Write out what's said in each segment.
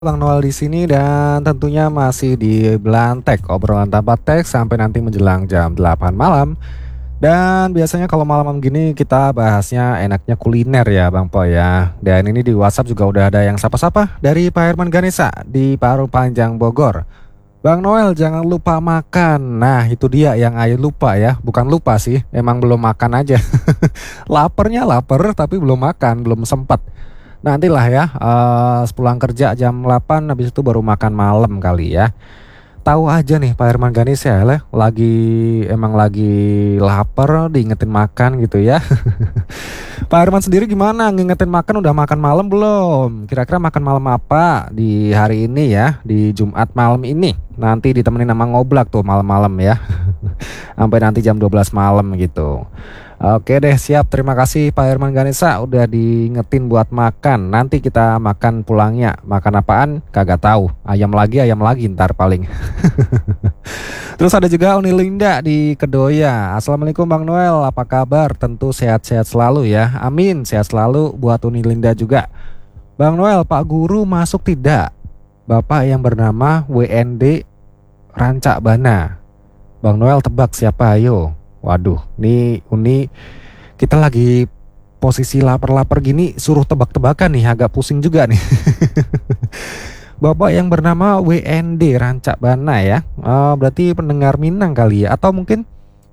Bang Noel di sini dan tentunya masih di Belantek, obrolan tanpa teks sampai nanti menjelang jam 8 malam. Dan biasanya kalau malam-malam gini kita bahasnya enaknya kuliner ya Bang Po ya. Dan ini di WhatsApp juga udah ada yang sapa-sapa dari Pak Herman Ganesa di Parung Panjang Bogor. Bang Noel jangan lupa makan. Nah itu dia yang Ayu lupa ya. Bukan lupa sih, emang belum makan aja. Lapernya lapar tapi belum makan, belum sempat. Nantilah ya, sepulang kerja jam 8 habis itu baru makan malam kali ya. Tahu aja nih Pak Herman Ganis ya, emang lagi lapar diingetin makan gitu ya. Pak Herman sendiri gimana ngingetin makan, udah makan malam belum? Kira-kira makan malam apa di hari ini ya, di Jumat malam ini? Nanti ditemenin sama ngoblak tuh malam-malam ya. Sampai nanti jam 12 malam gitu. Oke deh, siap. Terima kasih Pak Herman Ganesa udah diingetin buat makan. Nanti kita makan pulangnya. Makan apaan? Kagak tahu. Ayam lagi ntar paling. Terus ada juga Uni Linda di Kedoya. Assalamualaikum Bang Noel, apa kabar? Tentu sehat-sehat selalu ya. Amin, sehat selalu buat Uni Linda juga. Bang Noel, Pak Guru masuk tidak? Bapak yang bernama WND Rancak Bana. Bang Noel tebak siapa ayo? Waduh, nih Uni kita lagi posisi lapar-lapar gini suruh tebak-tebakan nih, agak pusing juga nih. Bapak yang bernama WND Rancak Bana ya. Berarti pendengar Minang kali ya, atau mungkin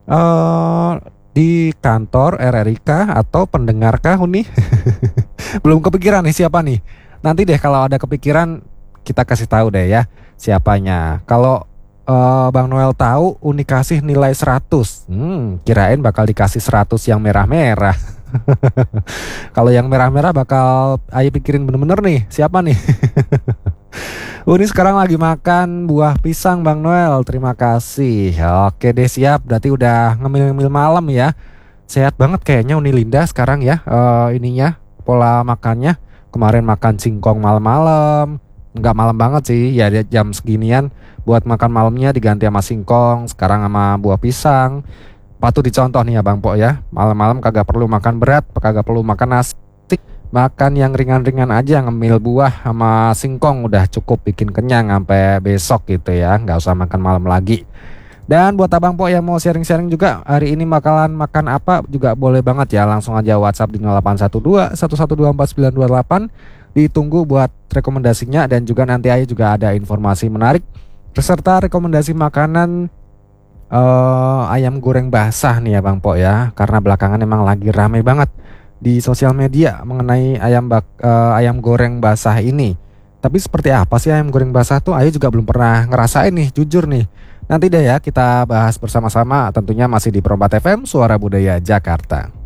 di kantor RRIK atau pendengar kah Uni? Belum kepikiran nih siapa nih. Nanti deh kalau ada kepikiran kita kasih tahu deh ya siapanya. Kalau Bang Noel tahu Uni kasih nilai 100. Kirain bakal dikasih 100 yang merah-merah. Kalau yang merah-merah bakal ayo pikirin bener-bener nih siapa nih. Uni sekarang lagi makan buah pisang Bang Noel. Terima kasih. Oke deh, siap. Berarti udah ngemil-ngemil malam ya. Sehat banget kayaknya Uni Linda sekarang ya. Ininya pola makannya. Kemarin makan singkong malam-malam. Nggak malam banget sih ya, jam seginian. Buat makan malamnya diganti sama singkong, sekarang sama buah pisang. Patut dicontoh nih ya Bang Po ya. Malam-malam kagak perlu makan berat, kagak perlu makan nasi. Makan yang ringan-ringan aja, ngemil buah sama singkong udah cukup bikin kenyang sampai besok gitu ya. Nggak usah makan malam lagi. Dan buat Abang Po yang mau sharing-sharing juga hari ini bakalan makan apa juga boleh banget ya. Langsung aja WhatsApp di 0812 1124 928. Ditunggu buat rekomendasinya dan juga nanti aja juga ada informasi menarik beserta rekomendasi makanan ayam goreng basah nih ya Bang Po ya. Karena belakangan emang lagi rame banget di sosial media mengenai ayam goreng basah ini. Tapi seperti apa sih ayam goreng basah tuh? Ayo juga belum pernah ngerasain nih, jujur nih. Nanti deh ya kita bahas bersama-sama, tentunya masih di Perompak FM Suara Budaya Jakarta.